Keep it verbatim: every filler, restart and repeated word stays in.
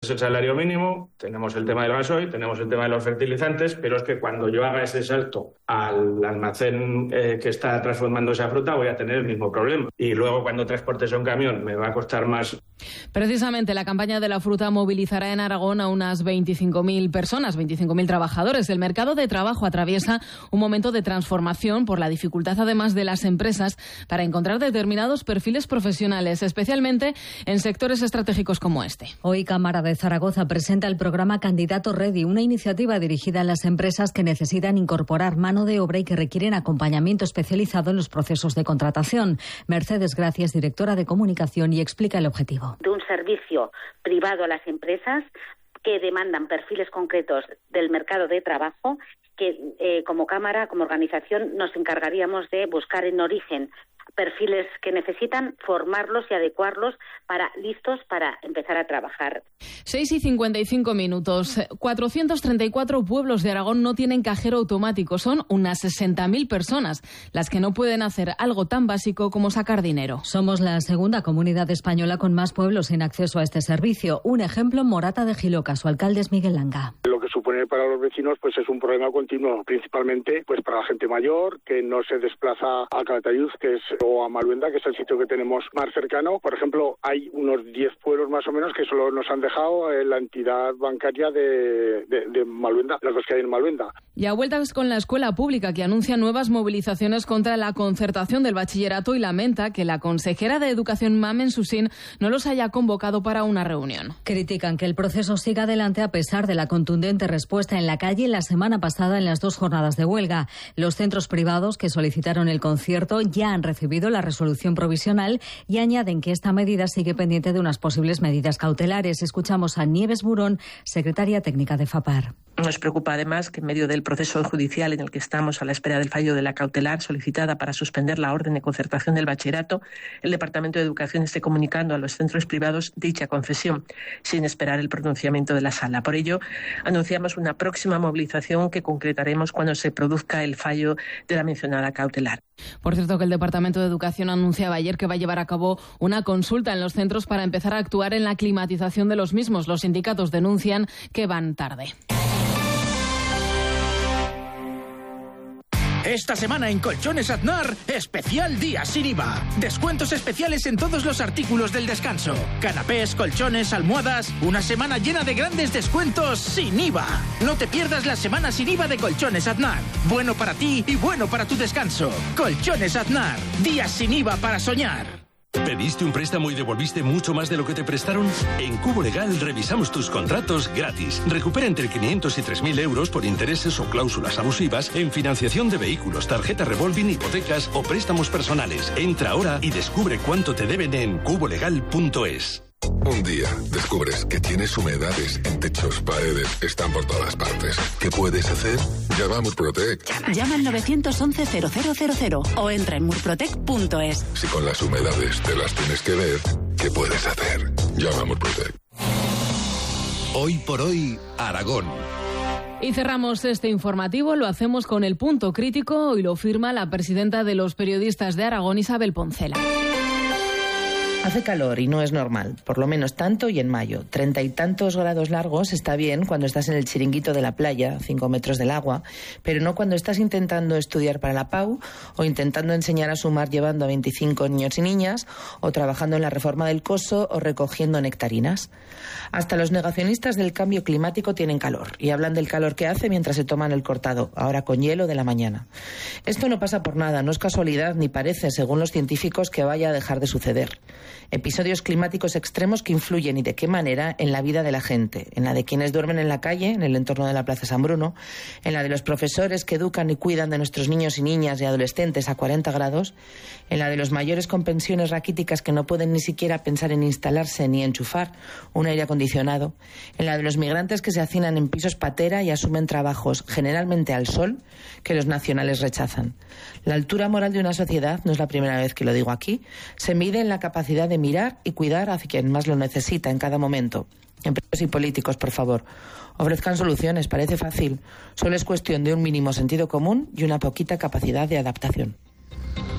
el salario mínimo, tenemos el tema del gasoil, tenemos el tema de los fertilizantes, pero es que cuando yo haga ese salto al almacén eh, que está transformando esa fruta voy a tener el mismo problema. Y luego cuando transportes a un camión me va a costar más. Precisamente la campaña de la fruta movilizará en Aragón a unas veinticinco mil personas, veinticinco mil trabajadores. El mercado de trabajo atraviesa un momento de transformación por la dificultad además de las empresas para encontrar determinados perfiles profesionales, especialmente en sectores estratégicos como este. Hoy Cámara de Zaragoza presenta el programa Candidato Ready, una iniciativa dirigida a las empresas que necesitan incorporar mano de obra y que requieren acompañamiento especializado en los procesos de contratación. Mercedes Gracias, directora de comunicación, y explica el objetivo. De un servicio privado a las empresas que demandan perfiles concretos del mercado de trabajo que eh, como Cámara, como organización, nos encargaríamos de buscar en origen perfiles que necesitan, formarlos y adecuarlos para listos para empezar a trabajar. seis y cincuenta y cinco minutos. cuatrocientos treinta y cuatro pueblos de Aragón no tienen cajero automático. Son unas sesenta mil personas las que no pueden hacer algo tan básico como sacar dinero. Somos la segunda comunidad española con más pueblos sin acceso a este servicio. Un ejemplo, Morata de Jiloca. Su alcalde es Miguel Langa. Lo que supone para los vecinos pues es un problema continuo, principalmente pues para la gente mayor que no se desplaza a Calatayud, que es o a Maluenda, que es el sitio que tenemos más cercano. Por ejemplo, hay unos diez pueblos más o menos que solo nos han dejado eh, la entidad bancaria de, de, de Maluenda, las dos que hay en Maluenda. Y a vueltas con la escuela pública, que anuncia nuevas movilizaciones contra la concertación del bachillerato y lamenta que la consejera de Educación, Mamen Susín, no los haya convocado para una reunión. Critican que el proceso siga adelante a pesar de la contundente respuesta en la calle la semana pasada en las dos jornadas de huelga. Los centros privados que solicitaron el concierto ya han recibido la resolución provisional y añaden que esta medida sigue pendiente de unas posibles medidas cautelares. Escuchamos a Nieves Burón, secretaria técnica de FAPAR. Nos preocupa además que en medio del proceso judicial en el que estamos a la espera del fallo de la cautelar solicitada para suspender la orden de concertación del bachillerato, el Departamento de Educación esté comunicando a los centros privados dicha concesión, sin esperar el pronunciamiento de la sala. Por ello, anunciamos una próxima movilización que concretaremos cuando se produzca el fallo de la mencionada cautelar. Por cierto, que el Departamento de Educación anunciaba ayer que va a llevar a cabo una consulta en los centros para empezar a actuar en la climatización de los mismos. Los sindicatos denuncian que van tarde. Esta semana en Colchones Aznar, especial día sin I V A. Descuentos especiales en todos los artículos del descanso. Canapés, colchones, almohadas. Una semana llena de grandes descuentos sin I V A. No te pierdas la semana sin I V A de Colchones Aznar. Bueno para ti y bueno para tu descanso. Colchones Aznar. Días sin I V A para soñar. ¿Pediste un préstamo y devolviste mucho más de lo que te prestaron? En Cubo Legal revisamos tus contratos gratis. Recupera entre quinientos y tres mil euros por intereses o cláusulas abusivas en financiación de vehículos, tarjeta revolving, hipotecas o préstamos personales. Entra ahora y descubre cuánto te deben en cubo legal punto es. Un día descubres que tienes humedades en techos, paredes, están por todas partes. ¿Qué puedes hacer? Llama a Murprotec. Llama, llama al nueve once cero cero cero cero o entra en murprotec punto es. Si con las humedades te las tienes que ver, ¿qué puedes hacer? Llama a Murprotec. Hoy por hoy, Aragón. Y cerramos este informativo, lo hacemos con el punto crítico y lo firma la presidenta de los periodistas de Aragón, Isabel Poncela. Hace calor y no es normal, por lo menos tanto y en mayo. Treinta y tantos grados largos está bien cuando estás en el chiringuito de la playa, cinco metros del agua, pero no cuando estás intentando estudiar para la P A U o intentando enseñar a sumar llevando a veinticinco niños y niñas o trabajando en la reforma del Coso o recogiendo nectarinas. Hasta los negacionistas del cambio climático tienen calor y hablan del calor que hace mientras se toman el cortado, ahora con hielo de la mañana. Esto no pasa por nada, no es casualidad ni parece, según los científicos, que vaya a dejar de suceder. Episodios climáticos extremos que influyen y de qué manera en la vida de la gente, en la de quienes duermen en la calle, en el entorno de la Plaza San Bruno, en la de los profesores que educan y cuidan de nuestros niños y niñas y adolescentes a cuarenta grados, en la de los mayores con pensiones raquíticas que no pueden ni siquiera pensar en instalarse ni enchufar un aire acondicionado, en la de los migrantes que se hacinan en pisos patera y asumen trabajos generalmente al sol que los nacionales rechazan. La altura moral de una sociedad, no es la primera vez que lo digo aquí, se mide en la capacidad de mirar y cuidar a quien más lo necesita en cada momento. Empresarios y políticos, por favor, ofrezcan soluciones, parece fácil. Solo es cuestión de un mínimo sentido común y una poquita capacidad de adaptación.